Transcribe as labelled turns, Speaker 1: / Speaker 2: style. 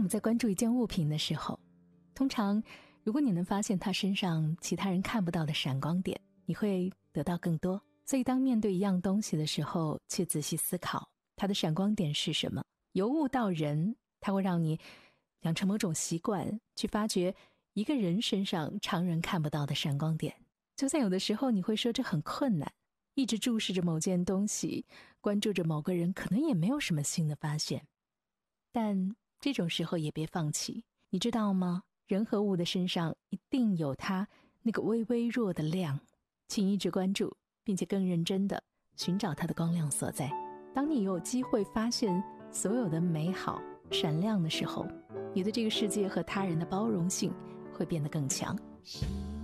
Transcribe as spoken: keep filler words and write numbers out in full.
Speaker 1: 在关注一件物品的时候，通常如果你能发现它身上其他人看不到的闪光点，你会得到更多。所以当面对一样东西的时候，去仔细思考它的闪光点是什么。由物到人，它会让你养成某种习惯，去发掘一个人身上常人看不到的闪光点。就算有的时候你会说这很困难，一直注视着某件东西，关注着某个人，可能也没有什么新的发现。但这种时候也别放弃，你知道吗？人和物的身上一定有它那个微微弱的亮，请一直关注，并且更认真地寻找它的光亮所在。当你有机会发现所有的美好闪亮的时候，你对这个世界和他人的包容性会变得更强。